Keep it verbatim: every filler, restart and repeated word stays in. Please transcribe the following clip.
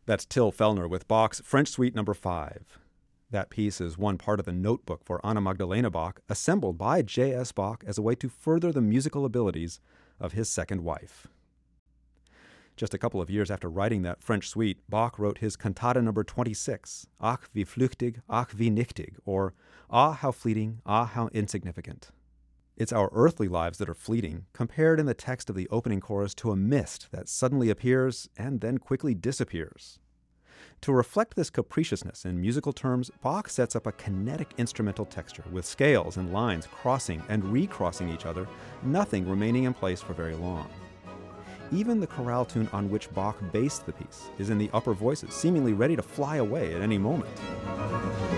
That's Till Fellner with Bach's French Suite Number five. That piece is one part of the notebook for Anna Magdalena Bach, assembled by J S. Bach as a way to further the musical abilities of his second wife. Just a couple of years after writing that French suite, Bach wrote his Cantata number twenty-six, Ach wie flüchtig, ach wie nichtig, or Ah, how fleeting, ah, how insignificant. It's our earthly lives that are fleeting, compared in the text of the opening chorus to a mist that suddenly appears and then quickly disappears. To reflect this capriciousness in musical terms, Bach sets up a kinetic instrumental texture with scales and lines crossing and recrossing each other, nothing remaining in place for very long. Even the chorale tune on which Bach based the piece is in the upper voices, seemingly ready to fly away at any moment.